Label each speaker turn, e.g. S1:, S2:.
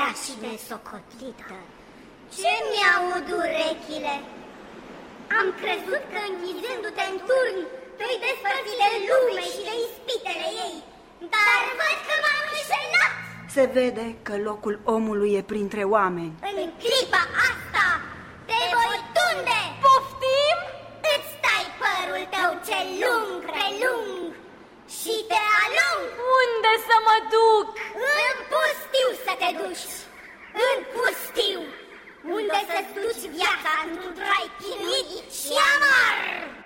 S1: grea și nesocotită. Ce mi-aud urechile? Am crezut că înghizându-te în turn te-ai despărți de lume și de ispitele ei, dar văd că m-am înșelat.
S2: Se vede că locul omului e printre oameni.
S1: În clipa asta te voi tunde.
S3: Poftim?
S1: Îți tai părul tău cel lung, prelung și te alung.
S3: Unde să mă duc?
S1: În pustiu să te duci, în pustiu, unde să-ți duci viața într-un trai chinuit și amar.